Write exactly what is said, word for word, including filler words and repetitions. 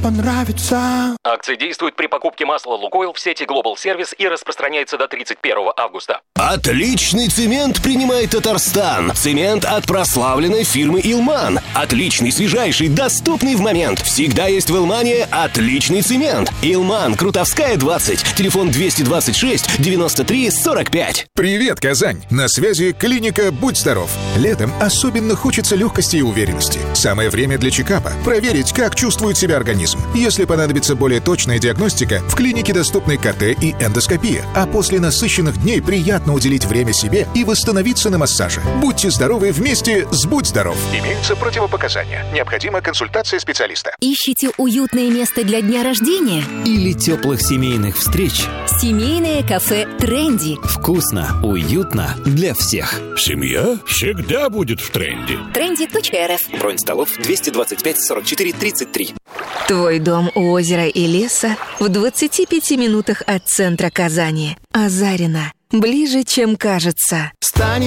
понравится. Акция действует при покупке масла «Лукойл» в сети Global Service и распространяется до тридцать первого августа. Отличный цемент принимает Татарстан. Цемент от прославленной фирмы «Илман». Отличный, свежайший, доступный в момент. Всегда есть в «Илмане» отличный цемент. «Илман», Крутовская, двадцать. Телефон двести двадцать шесть девяносто три сорок пять. Привет, Казань! На связи клиника «Будь здоров». Летом особенно хочется легкости и уверенности. Самое время для чекапа. Проверить, как чувствует себя организм. Если понадобится более точная диагностика, в клинике доступны ка тэ и эндоскопия. А после насыщенных дней приятно уделить время себе и восстановиться на массаже. Будьте здоровы вместе с «Будь здоров». Имеются противопоказания. Необходима консультация специалиста. Ищите уютное место для дня рождения? Или теплых семейных встреч? Семейное кафе «Тренди». Вкусно, уютно для всех. Семья всегда будет в тренде. тренди точка эр эф. Бронь столов двести двадцать пять сорок четыре тридцать три. Твой дом у озера и леса в двадцати пяти минутах от центра Казани. Азарина. Ближе, чем кажется. Стань